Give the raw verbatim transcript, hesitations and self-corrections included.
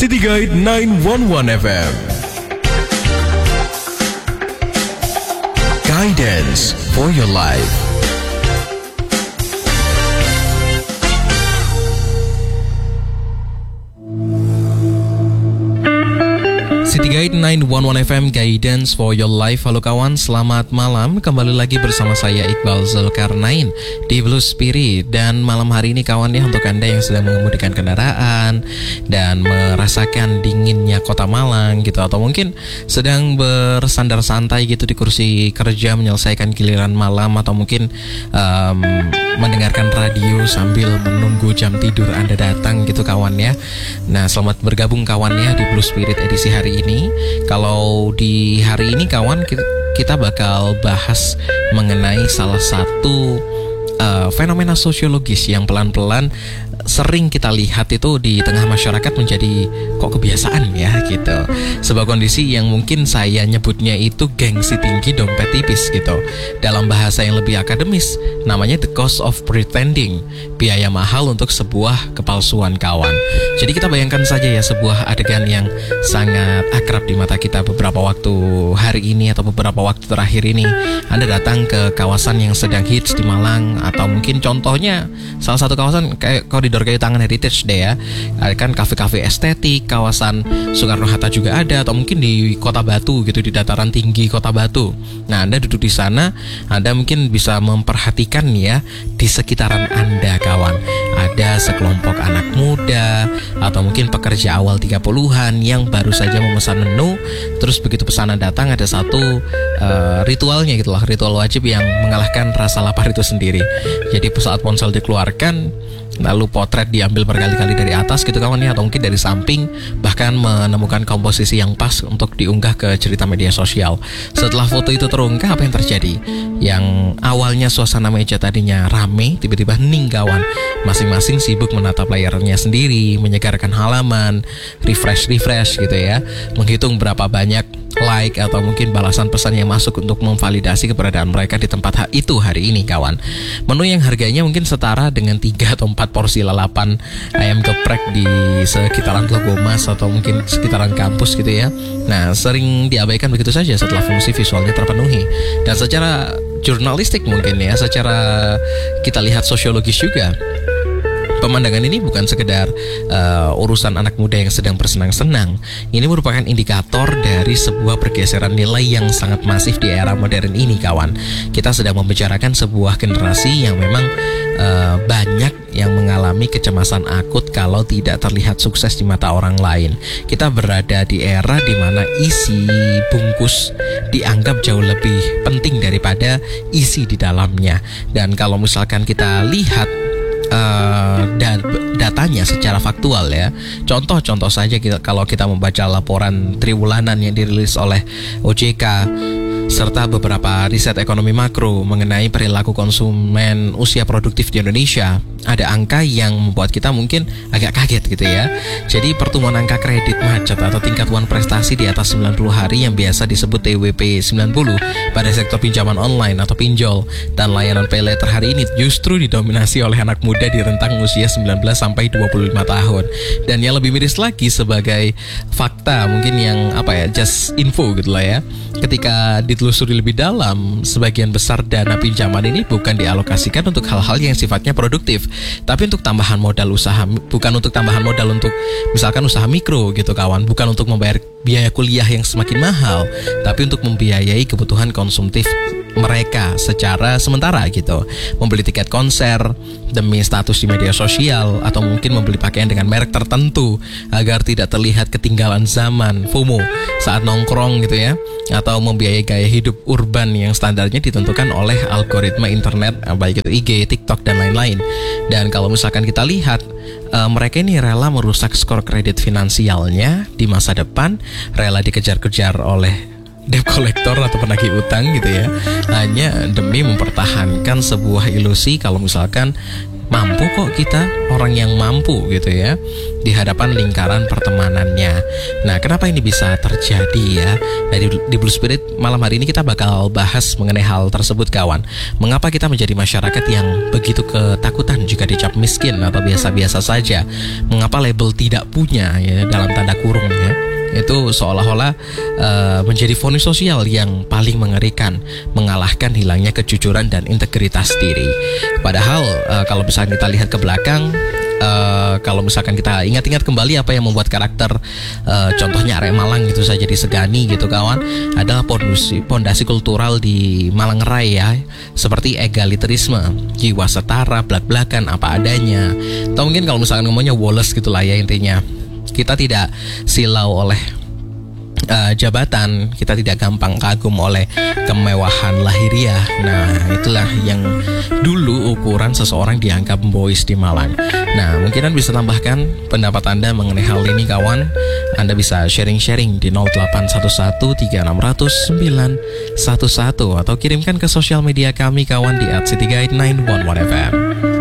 City Guide sembilan satu satu F M. Guidance for your life. City Guide sembilan satu satu F M, Guidance for your life. Halo kawan, selamat malam. Kembali lagi bersama saya Iqbal Zulkarnain di Blue Spirit. Dan malam hari ini kawan ya, untuk Anda yang sedang mengemudikan kendaraan dan merasakan dinginnya kota Malang gitu, atau mungkin sedang bersandar santai gitu di kursi kerja menyelesaikan giliran malam, atau mungkin um, mendengarkan radio sambil menunggu jam tidur Anda datang gitu kawan ya. Nah, selamat bergabung kawan ya di Blue Spirit edisi hari ini. Ini kalau di hari ini kawan, kita bakal bahas mengenai salah satu uh, fenomena sosiologis yang pelan-pelan sering kita lihat itu di tengah masyarakat menjadi kok kebiasaan ya gitu. Sebuah kondisi yang mungkin saya nyebutnya itu gengsi tinggi dompet tipis gitu. Dalam bahasa yang lebih akademis namanya the cost of pretending, biaya mahal untuk sebuah kepalsuan kawan. Jadi kita bayangkan saja ya, sebuah adegan yang sangat akrab di mata kita beberapa waktu hari ini atau beberapa waktu terakhir ini. Anda datang ke kawasan yang sedang hits di Malang, atau mungkin contohnya salah satu kawasan kayak koridor Kayu Tangan Heritage deh ya. Ada kan kafe-kafe estetik, kawasan Soekarno-Hatta juga ada, atau mungkin di Kota Batu gitu, di dataran tinggi Kota Batu. Nah, Anda duduk di sana, Anda mungkin bisa memperhatikan ya, di sekitaran Anda kawan, ada sekelompok anak muda atau mungkin pekerja awal tiga puluhan yang baru saja memesan menu. Terus begitu pesanan datang, ada satu uh, ritualnya gitu lah, ritual wajib yang mengalahkan rasa lapar itu sendiri. Jadi saat ponsel dikeluarkan, lalu potret diambil berkali-kali dari atas gitu kawan ya, atau mungkin dari samping, bahkan menemukan komposisi yang pas untuk diunggah ke cerita media sosial. Setelah foto itu terunggah, apa yang terjadi? Yang awalnya suasana meja tadinya rame, tiba-tiba hening kawan. Masing-masing sibuk menatap layarnya sendiri, menyegarkan halaman, refresh-refresh gitu ya, menghitung berapa banyak like atau mungkin balasan pesan yang masuk untuk memvalidasi keberadaan mereka di tempat itu hari ini kawan. Menu yang harganya mungkin setara dengan tiga atau empat porsi lalapan ayam geprek di sekitaran Tlogo Mas atau mungkin sekitaran kampus gitu ya. Nah, sering diabaikan begitu saja setelah fungsi visualnya terpenuhi. Dan secara jurnalistik mungkin ya, secara kita lihat sosiologis juga, pemandangan ini bukan sekedar uh, urusan anak muda yang sedang bersenang-senang. Ini merupakan indikator dari sebuah pergeseran nilai yang sangat masif di era modern ini kawan. Kita sedang membicarakan sebuah generasi yang memang uh, banyak yang mengalami kecemasan akut kalau tidak terlihat sukses di mata orang lain. Kita berada di era di mana isi bungkus dianggap jauh lebih penting daripada isi di dalamnya. Dan kalau misalkan kita lihat Uh, dan datanya secara faktual ya, contoh-contoh saja kita, kalau kita membaca laporan triwulanan yang dirilis oleh O J K serta beberapa riset ekonomi makro mengenai perilaku konsumen usia produktif di Indonesia, ada angka yang membuat kita mungkin agak kaget gitu ya. Jadi pertumbuhan angka kredit macet atau tingkat wan prestasi di atas sembilan puluh hari yang biasa disebut T W P sembilan puluh pada sektor pinjaman online atau pinjol dan layanan pay later hari ini justru didominasi oleh anak muda di rentang usia sembilan belas sampai dua puluh lima tahun. Dan yang lebih miris lagi, sebagai fakta mungkin yang apa ya, just info gitu lah ya, ketika ditelusuri lebih dalam, sebagian besar dana pinjaman ini bukan dialokasikan untuk hal-hal yang sifatnya produktif, tapi untuk tambahan modal usaha, bukan untuk tambahan modal untuk misalkan usaha mikro gitu kawan, bukan untuk membayar biaya kuliah yang semakin mahal, tapi untuk membiayai kebutuhan konsumtif mereka secara sementara gitu, membeli tiket konser demi status di media sosial, atau mungkin membeli pakaian dengan merek tertentu agar tidak terlihat ketinggalan zaman, FOMO, saat nongkrong gitu ya, atau membiayai gaya hidup urban yang standarnya ditentukan oleh algoritma internet, baik itu I G, TikTok dan lain-lain. Dan kalau misalkan kita lihat, uh, mereka ini rela merusak skor kredit finansialnya di masa depan, rela dikejar-kejar oleh debt collector atau penagih utang gitu ya, hanya demi mempertahankan sebuah ilusi kalau misalkan mampu kok kita, orang yang mampu gitu ya, di hadapan lingkaran pertemanannya. Nah, kenapa ini bisa terjadi ya? Nah, di, di Blue Spirit malam hari ini kita bakal bahas mengenai hal tersebut kawan. Mengapa kita menjadi masyarakat yang begitu ketakutan jika dicap miskin atau biasa-biasa saja? Mengapa label tidak punya ya dalam tanda kurung ya? Itu seolah-olah uh, menjadi vonis sosial yang paling mengerikan, mengalahkan hilangnya kejujuran dan integritas diri. Padahal uh, kalau misalnya kita lihat ke belakang, uh, kalau misalkan kita ingat-ingat kembali apa yang membuat karakter uh, contohnya Arek Malang gitu saja disegani gitu kawan, adalah pondasi, pondasi kultural di Malang Raya, seperti egaliterisme, jiwa setara, blak-blakan, apa adanya. Atau mungkin kalau misalkan ngomongnya Wallace gitulah ya intinya. Kita tidak silau oleh uh, jabatan, kita tidak gampang kagum oleh kemewahan lahiriah. Nah, itulah yang dulu ukuran seseorang dianggap boys di Malang. Nah, mungkin Anda bisa tambahkan pendapat Anda mengenai hal ini kawan. Anda bisa sharing-sharing di nol delapan satu satu tiga enam nol nol sembilan satu satu atau kirimkan ke sosial media kami kawan di at city guide sembilan satu satu F M.